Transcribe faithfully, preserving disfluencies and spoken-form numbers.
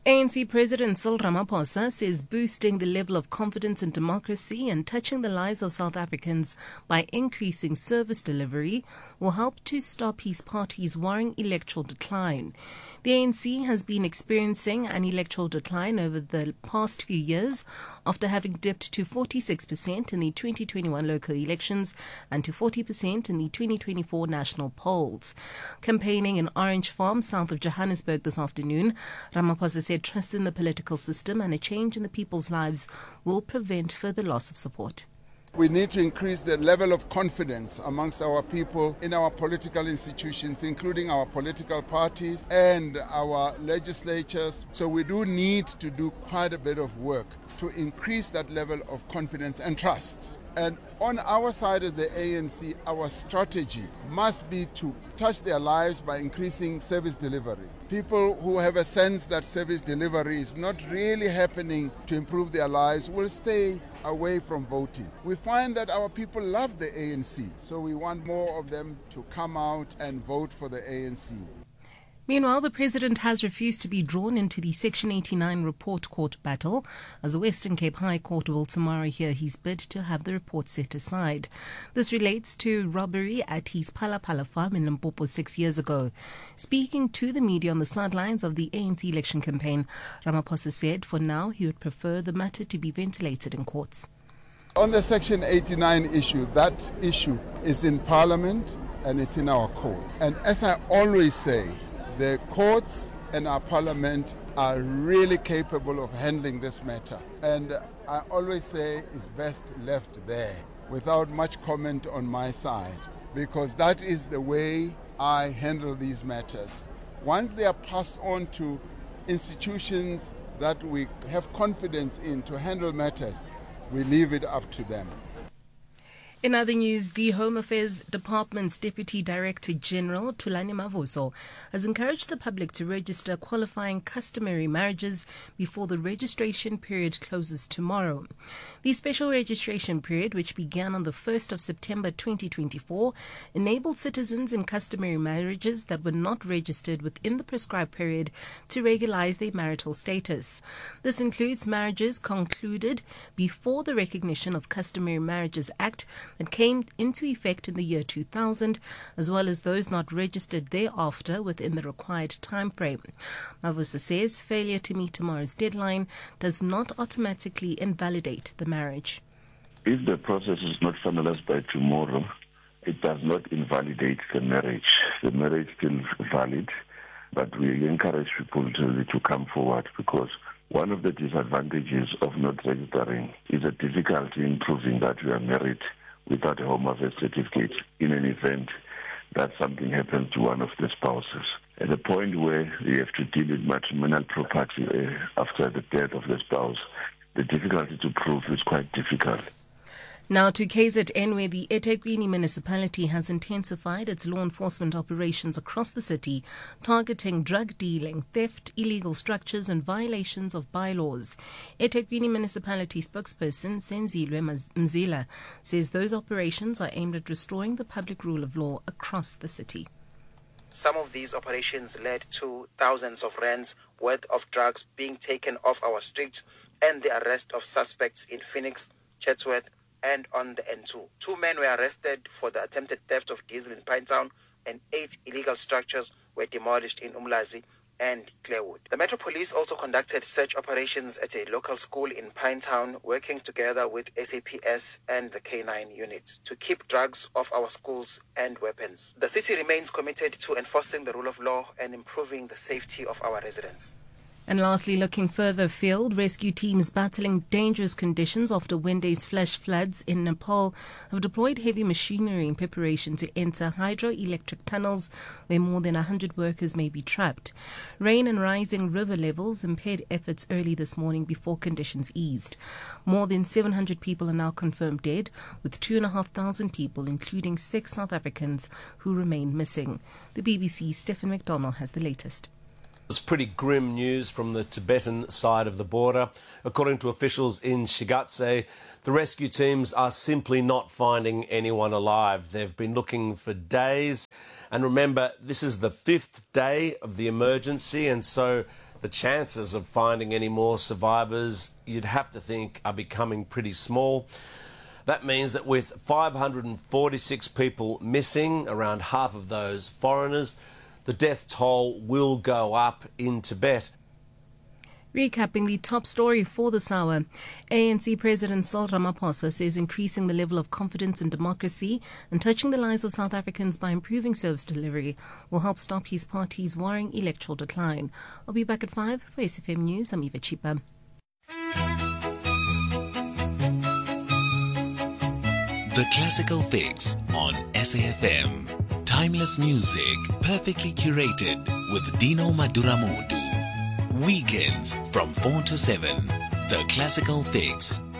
A N C President Cyril Ramaphosa says boosting the level of confidence in democracy and touching the lives of South Africans by increasing service delivery will help to stop his party's worrying electoral decline. The A N C has been experiencing an electoral decline over the past few years after having dipped to forty-six percent in the twenty twenty-one local elections and to forty percent in the twenty twenty-four national polls. Campaigning in Orange Farm, south of Johannesburg this afternoon, Ramaphosa said trust in the political system and a change in the people's lives will prevent further loss of support. We need to increase the level of confidence amongst our people in our political institutions, including our political parties and our legislatures. So we do need to do quite a bit of work to increase that level of confidence and trust. And on our side as the A N C, our strategy must be to touch their lives by increasing service delivery. People who have a sense that service delivery is not really happening to improve their lives will stay away from voting. We find that our people love the A N C, so we want more of them to come out and vote for the A N C. Meanwhile, the President has refused to be drawn into the Section eighty-nine report court battle, as the Western Cape High Court will tomorrow hear his bid to have the report set aside. This relates to robbery at his Phalaphala farm in Limpopo six years ago. Speaking to the media on the sidelines of the A N C election campaign, Ramaphosa said for now he would prefer the matter to be ventilated in courts. On the Section eighty-nine issue, that issue is in Parliament and it's in our court. And as I always say, the courts and our parliament are really capable of handling this matter. And I always say it's best left there without much comment on my side, because that is the way I handle these matters. Once they are passed on to institutions that we have confidence in to handle matters, we leave it up to them. In other news, the Home Affairs Department's Deputy Director General, Thulani Mavuso, has encouraged the public to register qualifying customary marriages before the registration period closes tomorrow. The special registration period, which began on the first of September twenty twenty-four, enabled citizens in customary marriages that were not registered within the prescribed period to regularize their marital status. This includes marriages concluded before the Recognition of Customary Marriages Act that came into effect in the year two thousand, as well as those not registered thereafter within the required time frame. Mavuso says failure to meet tomorrow's deadline does not automatically invalidate the marriage. If the process is not finalized by tomorrow, it does not invalidate the marriage. The marriage is still valid, but we encourage people to, to come forward, because one of the disadvantages of not registering is a difficulty in proving that you are married without a Home Affairs certificate in an event that something happens to one of the spouses. At the point where you have to deal with matrimonial property uh, after the death of the spouse, the difficulty to prove is quite difficult. Now to K Z N, where the eThekwini municipality has intensified its law enforcement operations across the city, targeting drug dealing, theft, illegal structures and violations of bylaws. eThekwini municipality spokesperson Senzilwe Mzila says those operations are aimed at restoring the public rule of law across the city. Some of these operations led to thousands of rands worth of drugs being taken off our streets and the arrest of suspects in Phoenix, Chatsworth, and on the N two. Two men were arrested for the attempted theft of diesel in Pinetown, and eight illegal structures were demolished in Umlazi and Clearwood. The Metro Police also conducted search operations at a local school in Pinetown, working together with S A P S and the K nine unit to keep drugs off our schools and weapons. The city remains committed to enforcing the rule of law and improving the safety of our residents. And lastly, looking further afield, rescue teams battling dangerous conditions after Wednesday's flash floods in Nepal have deployed heavy machinery in preparation to enter hydroelectric tunnels where more than one hundred workers may be trapped. Rain and rising river levels impaired efforts early this morning before conditions eased. More than seven hundred people are now confirmed dead, with two thousand five hundred people, including six South Africans, who remain missing. The B B C's Stephen McDonnell has the latest. It's pretty grim news from the Tibetan side of the border. According to officials in Shigatse, the rescue teams are simply not finding anyone alive. They've been looking for days. And remember, this is the fifth day of the emergency, and so the chances of finding any more survivors, you'd have to think, are becoming pretty small. That means that with five hundred forty-six people missing, around half of those foreigners, the death toll will go up in Tibet. Recapping the top story for this hour, A N C President Cyril Ramaphosa says increasing the level of confidence in democracy and touching the lives of South Africans by improving service delivery will help stop his party's worrying electoral decline. I'll be back at five for S F M News. I'm Eva Chipa. The Classical Fix on S A F M. Timeless music, perfectly curated with Dino Maduramodu. Weekends from four to seven. The Classical Fix.